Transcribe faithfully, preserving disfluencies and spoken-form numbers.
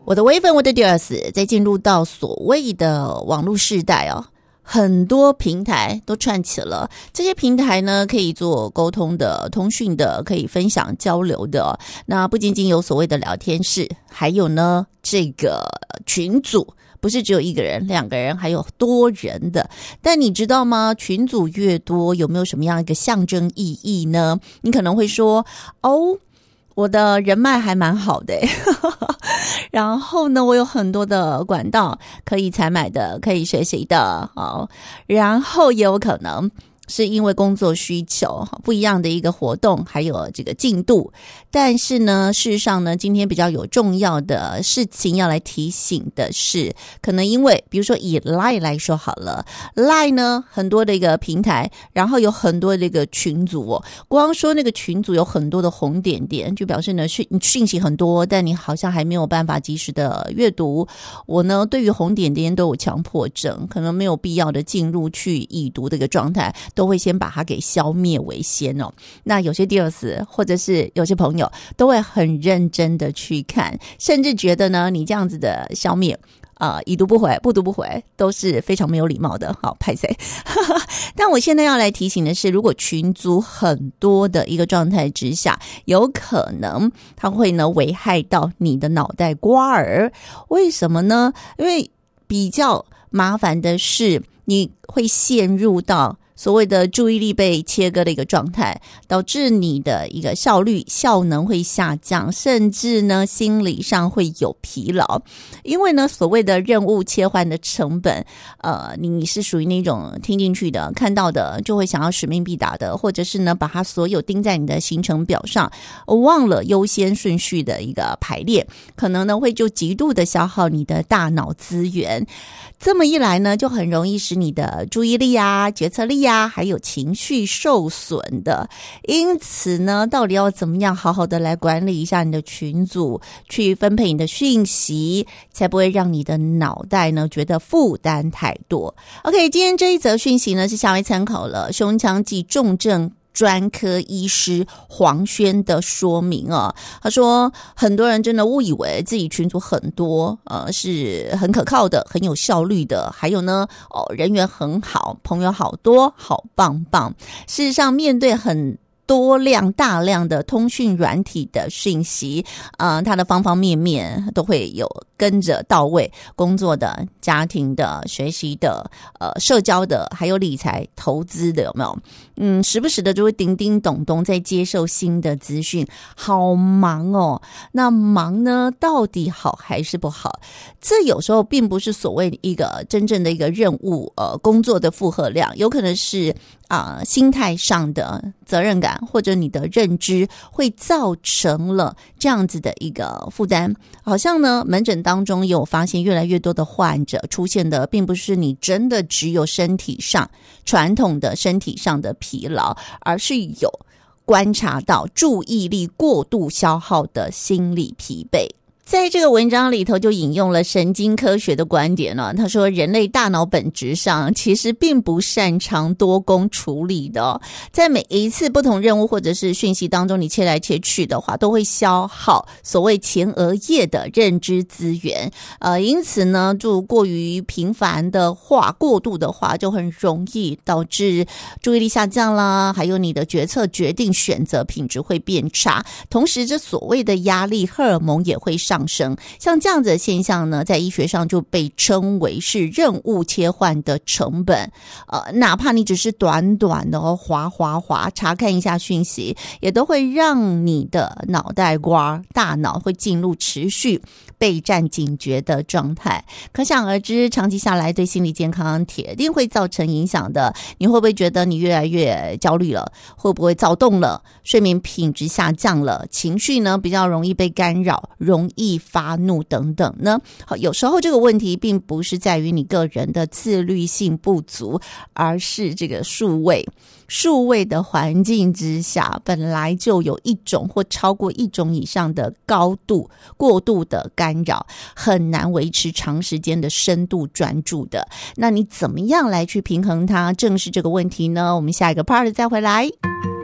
我的微粉，我的 Dears， 在进入到所谓的网络世代哦，很多平台都串起了。这些平台呢，可以做沟通的、通讯的，可以分享交流的。那不仅仅有所谓的聊天室，还有呢这个群组。不是只有一个人、两个人，还有多人的。但你知道吗？群组越多，有没有什么样一个象征意义呢？你可能会说，哦，我的人脉还蛮好的然后呢，我有很多的管道可以采买的，可以学习的，好，然后也有可能是因为工作需求不一样的一个活动，还有这个进度。但是呢，事实上呢，今天比较有重要的事情要来提醒的是，可能因为比如说以 Line 来说好了， Line 呢很多的一个平台，然后有很多的一个群组哦，光说那个群组有很多的红点点，就表示呢讯讯息很多，但你好像还没有办法及时的阅读。我呢对于红点点都有强迫症，可能没有必要的进入去已读的一个状态，都会先把它给消灭为先哦。那有些第二次或者是有些朋友都会很认真的去看，甚至觉得呢你这样子的消灭呃，已读不回不读不回都是非常没有礼貌的，好拍谁但我现在要来提醒的是，如果群组很多的一个状态之下，有可能它会呢危害到你的脑袋瓜儿。为什么呢？因为比较麻烦的是你会陷入到所谓的注意力被切割的一个状态，导致你的一个效率效能会下降，甚至呢心理上会有疲劳。因为呢所谓的任务切换的成本，呃，你是属于那种听进去的、看到的就会想要使命必达的，或者是呢把它所有钉在你的行程表上，忘了优先顺序的一个排列，可能呢会就极度的消耗你的大脑资源。这么一来呢，就很容易使你的注意力啊、决策力啊，还有情绪受损的。因此呢，到底要怎么样好好的来管理一下你的群组，去分配你的讯息，才不会让你的脑袋呢觉得负担太多。OK， 今天这一则讯息呢是下回参考了胸腔及重症专科医师黄轩的说明啊，他说很多人真的误以为自己群组很多，呃，是很可靠的、很有效率的，还有呢，哦，人缘很好，朋友好多，好棒棒。事实上，面对很多量大量的通讯软体的讯息，呃，它的方方面面都会有跟着到位，工作的、家庭的、学习的、呃，社交的，还有理财、投资的，有没有？嗯，时不时的就会叮叮咚咚在接受新的资讯，好忙哦。那忙呢，到底好还是不好？这有时候并不是所谓一个真正的一个任务，呃，工作的负荷量，有可能是啊、呃，心态上的责任感，或者你的认知会造成了这样子的一个负担。好像呢，门诊当中有发现越来越多的患者出现的，并不是你真的只有身体上传统的身体上的疲劳，而是有观察到注意力过度消耗的心理疲惫。在这个文章里头就引用了神经科学的观点了，他说人类大脑本质上其实并不擅长多工处理的、哦、在每一次不同任务或者是讯息当中，你切来切去的话，都会消耗所谓前额叶的认知资源，呃，因此呢就过于频繁的话，过度的话就很容易导致注意力下降啦，还有你的决策决定选择品质会变差，同时这所谓的压力荷尔蒙也会上升，像这样子的现象呢，在医学上就被称为是任务切换的成本。呃，哪怕你只是短短的哦，滑滑滑查看一下讯息，也都会让你的脑袋瓜、大脑会进入持续备战警觉的状态。可想而知，长期下来对心理健康铁定会造成影响的。你会不会觉得你越来越焦虑了？会不会躁动了？睡眠品质下降了？情绪呢比较容易被干扰，容易发怒等等呢？好，有时候这个问题并不是在于你个人的自律性不足，而是这个数位数位的环境之下，本来就有一种或超过一种以上的高度过度的干扰，很难维持长时间的深度专注的。那你怎么样来去平衡它？正是这个问题呢，我们下一个 part 再回来。